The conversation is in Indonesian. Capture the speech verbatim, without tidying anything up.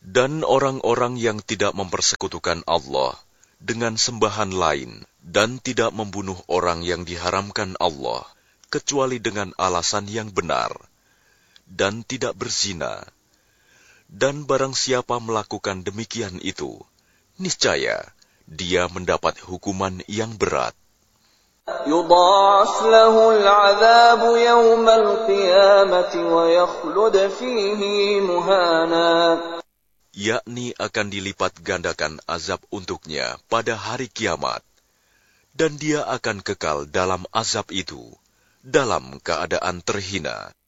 Dan orang-orang yang tidak mempersekutukan Allah dengan sembahan lain dan tidak membunuh orang yang diharamkan Allah kecuali dengan alasan yang benar, dan tidak berzina. Dan barang siapa melakukan demikian itu, niscaya dia mendapat hukuman yang berat. يضاعف له العذاب يوم القيامة ويخلد فيه مهانا. Yakni akan dilipat gandakan azab untuknya pada hari kiamat, dan dia akan kekal dalam azab itu, dalam keadaan terhina.